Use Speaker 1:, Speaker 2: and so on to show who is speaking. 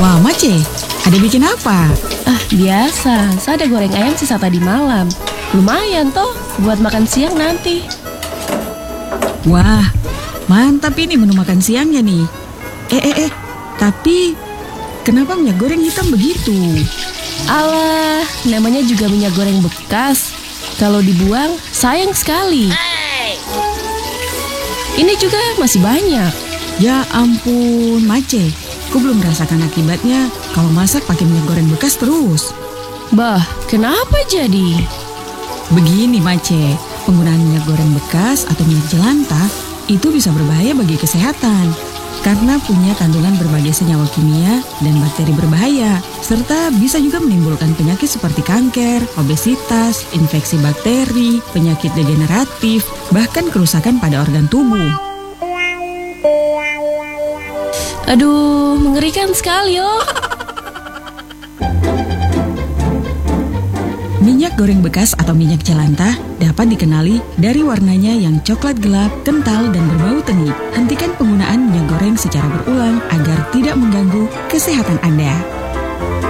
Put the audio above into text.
Speaker 1: Wah, Mace, ada bikin apa?
Speaker 2: Biasa, saya ada goreng ayam sisa tadi malam. Lumayan toh buat makan siang nanti.
Speaker 1: Wah, mantap ini menu makan siangnya nih. Tapi kenapa minyak goreng hitam begitu?
Speaker 2: Alah, namanya juga minyak goreng bekas. Kalau dibuang, sayang sekali. Ini juga masih banyak.
Speaker 1: Ya ampun, Mace, aku belum merasakan akibatnya kalau masak pakai minyak goreng bekas terus.
Speaker 2: Bah, kenapa jadi?
Speaker 1: Begini, Mace, penggunaan minyak goreng bekas atau minyak jelantah itu bisa berbahaya bagi kesehatan karena punya kandungan berbagai senyawa kimia dan bakteri berbahaya, serta bisa juga menimbulkan penyakit seperti kanker, obesitas, infeksi bakteri, penyakit degeneratif, bahkan kerusakan pada organ tubuh.
Speaker 2: Aduh, mengerikan sekali loh.
Speaker 1: Minyak goreng bekas atau minyak jelantah dapat dikenali dari warnanya yang coklat gelap, kental, dan berbau tengi. Hentikan penggunaan minyak goreng secara berulang agar tidak mengganggu kesehatan Anda.